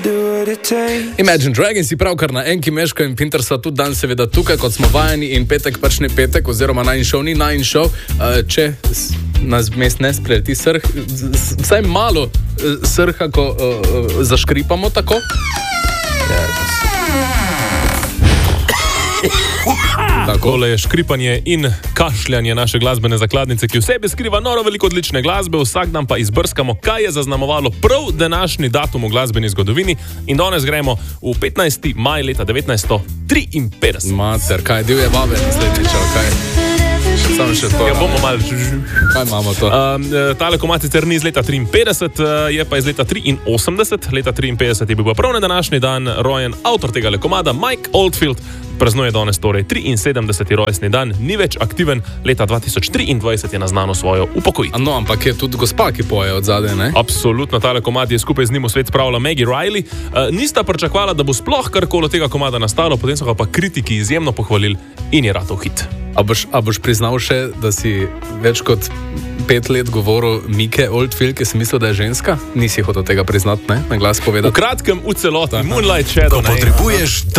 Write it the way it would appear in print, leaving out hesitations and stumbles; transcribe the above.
Imagine Dragons si pravkar na Enki, Meško in Pinter so tudi dan seveda tukaj, kot smo vajeni, in petek pač ne petek, oziroma Nine Show ni Nine Show. Če nas vmes ne spreleti srh, vsaj malo srha, ko zaškripamo tako. Takole je škripanje in kašljanje naše glasbene zakladnice, ki v sebi skriva noro veliko odlične glasbe, vsak dan pa izbrskamo, kaj je zaznamovalo prav današnji datum v glasbeni zgodovini, in danes gremo v 15. maj leta 1953. Mater, kaj, divje babe naslednjič, kaj? Samo še to. Ja, bomo malo... Kaj imamo to? Tale komad sicer ni iz leta 53, je pa iz leta 83. Leta 53 je bil pa prav na današnji dan rojen avtor tega komada, Mike Oldfield. Praznuje danes torej 73. rojstni dan, ni več aktiven, leta 2023 je naznano svojo upokojitev. No, ampak je tudi gospa, ki poje od zadaj, ne? Absolutno, tale komad je skupaj z njim v svet spravila Maggie Riley. Nista pričakovala, da bo sploh karkoli tega komada nastalo, potem so ga pa kritiki izjemno pohvalili in je ratov hit. A boš priznal še, da si več kot 5 let govoril Mike Oldfield, ki si mislil, da je ženska? Nisi hotel tega priznati, ne? Na glas povedati. V kratkem, v celoti, Moonlight Shadow. Ko potrebuješ